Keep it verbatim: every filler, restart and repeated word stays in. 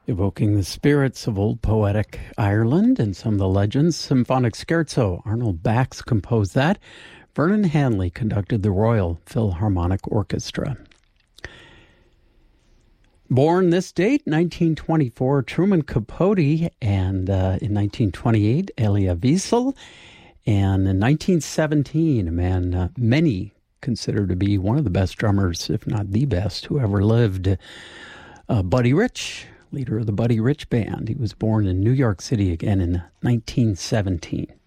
Evoking the spirits of old poetic Ireland and some of the legends, Symphonic Scherzo. Arnold Bax composed that. Vernon Hanley conducted the Royal Philharmonic Orchestra. Born this date, nineteen twenty-four, Truman Capote, and uh, in nineteen twenty-eight, Elia Wiesel. And in nineteen seventeen, a man uh, many consider to be one of the best drummers, if not the best, who ever lived, uh, Buddy Rich, leader of the Buddy Rich Band. He was born in New York City again in nineteen seventeen.